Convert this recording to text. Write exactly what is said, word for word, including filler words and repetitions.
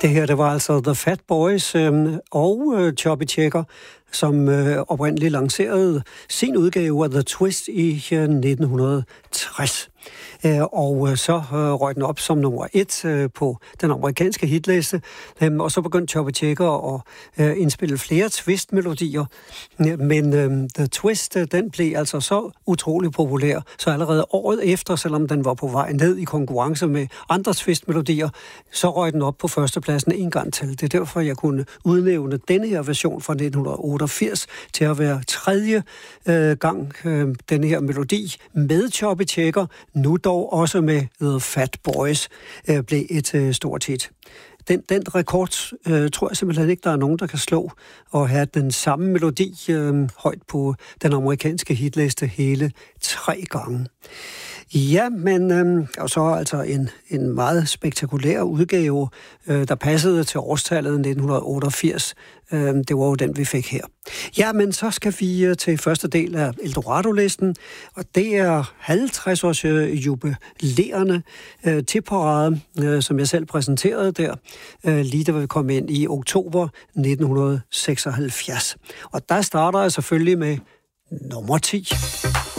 Det her, det var altså The Fat Boys øh, og øh, Chubby Checker, som øh, oprindeligt lancerede sin udgave af The Twist i øh, nitten tres. Øh, og øh, så øh, røg den op som nummer et øh, på den amerikanske hitliste, øh, og så begyndte Chubby Checker at øh, indspille flere twist-melodier. Øh, men øh, The Twist, øh, den blev altså så utrolig populær, så allerede året efter, selvom den var på vej ned i konkurrence med andre twist-melodier, så røg den op på førstepladsen en gang til. Det er derfor, jeg kunne udnævne denne her version fra nitten otteogfirs til at være tredje øh, gang øh, denne her melodi med Chubby Checker, nu dog også med The Fat Boys, øh, blev et øh, stort hit. Den, den rekord øh, tror jeg simpelthen ikke, der er nogen, der kan slå, og have den samme melodi øh, højt på den amerikanske hitliste hele tre gange. Ja, men øh, og så altså en, en meget spektakulær udgave, øh, der passede til årstallet nitten otteogfirs. Øh, det var jo den, vi fik her. Ja, men så skal vi øh, til første del af Eldorado-listen, og det er halvtreds års øh, jubilerende øh, tipparade, øh, som jeg selv præsenterede der, øh, lige da vi kom ind i oktober nitten seksoghalvfjerds. Og der starter jeg selvfølgelig med nummer ti.